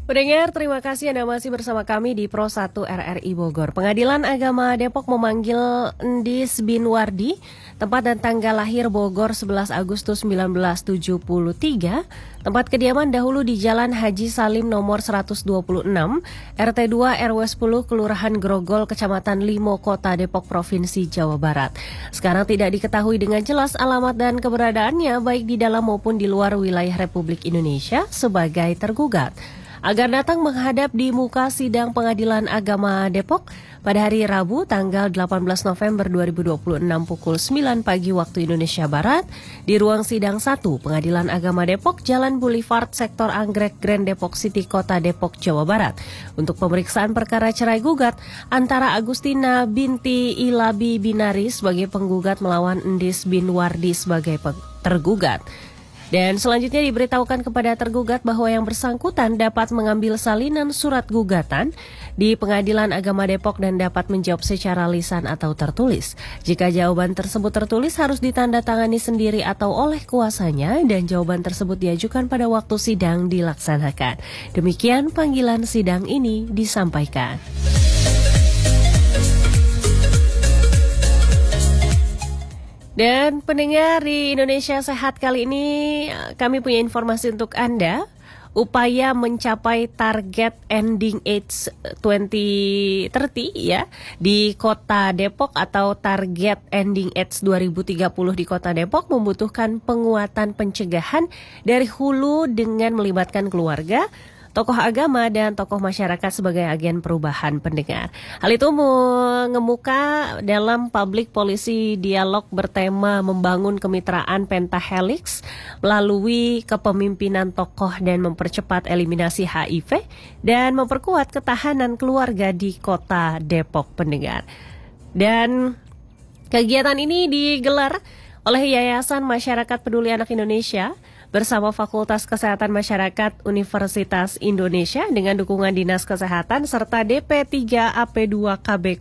Pendengar, terima kasih Anda masih bersama kami di Pro 1 RRI Bogor. Pengadilan Agama Depok memanggil Endis Binwardi, tempat dan tanggal lahir Bogor 11 Agustus 1973, tempat kediaman dahulu di Jalan Haji Salim nomor 126, RT 2 RW 10, Kelurahan Grogol, Kecamatan Limo, Kota Depok, Provinsi Jawa Barat. Sekarang tidak diketahui dengan jelas alamat dan keberadaannya baik di dalam maupun di luar wilayah Republik Indonesia sebagai tergugat. Agar datang menghadap di muka sidang Pengadilan Agama Depok pada hari Rabu tanggal 18 November 2026 pukul 9 pagi waktu Indonesia Barat di ruang sidang 1 Pengadilan Agama Depok, Jalan Boulevard, Sektor Anggrek, Grand Depok City, Kota Depok, Jawa Barat untuk pemeriksaan perkara cerai gugat antara Agustina binti Ilabi Binari sebagai penggugat melawan Endis Binwardi sebagai tergugat. Dan selanjutnya diberitahukan kepada tergugat bahwa yang bersangkutan dapat mengambil salinan surat gugatan di Pengadilan Agama Depok dan dapat menjawab secara lisan atau tertulis. Jika jawaban tersebut tertulis harus ditandatangani sendiri atau oleh kuasanya dan jawaban tersebut diajukan pada waktu sidang dilaksanakan. Demikian panggilan sidang ini disampaikan. Dan pendengar di Indonesia Sehat kali ini kami punya informasi untuk Anda. Upaya mencapai target ending AIDS 2030 ya di Kota Depok atau target ending AIDS 2030 di Kota Depok membutuhkan penguatan pencegahan dari hulu dengan melibatkan keluarga, tokoh agama dan tokoh masyarakat sebagai agen perubahan pendengar. Hal itu mengemuka dalam public policy dialog bertema membangun kemitraan pentahelix melalui kepemimpinan tokoh dan mempercepat eliminasi HIV dan memperkuat ketahanan keluarga di Kota Depok pendengar. Dan kegiatan ini digelar oleh Yayasan Masyarakat Peduli Anak Indonesia bersama Fakultas Kesehatan Masyarakat Universitas Indonesia dengan dukungan Dinas Kesehatan serta DP3 AP2 KB